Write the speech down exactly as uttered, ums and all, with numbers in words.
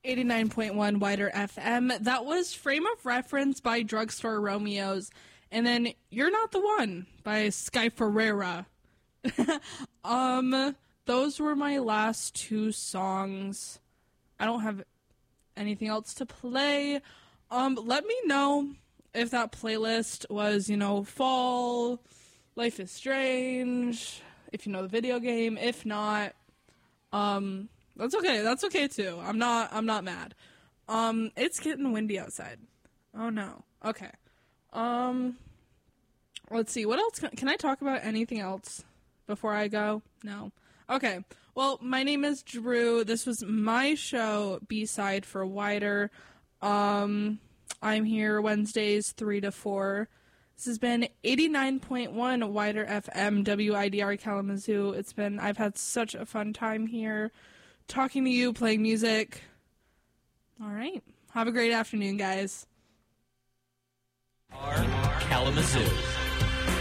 eighty-nine point one Wider F M. That was Frame of Reference by Drugstore Romeos. And then You're Not the One by Sky Ferreira. um, those were my last two songs. I don't have anything else to play. Um, let me know if that playlist was, you know, Fall, Life is Strange, if you know the video game. If not, um, that's okay. That's okay too. I'm not, I'm not mad. Um, it's getting windy outside. Oh no. Okay. Um, let's see. What else? Can, can I talk about anything else before I go? No. Okay. Well, my name is Drew. This was my show, B-Side for Wider. Um, I'm here Wednesdays, three to four. This has been eighty-nine point one Wider F M, W I D R Kalamazoo. It's been, I've had such a fun time here talking to you, playing music. All right. Have a great afternoon, guys. Kalamazoo.